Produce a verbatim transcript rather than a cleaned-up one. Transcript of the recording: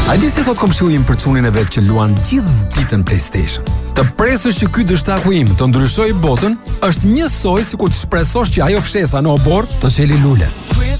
A di si thot komshiu im për çunin e vet që luan gjithë ditën PlayStation. Të presësh që ky dështaku im të ndryshojë botën është njësoj sikur të shpresosh që ajo fshesa në obor të çeli lule.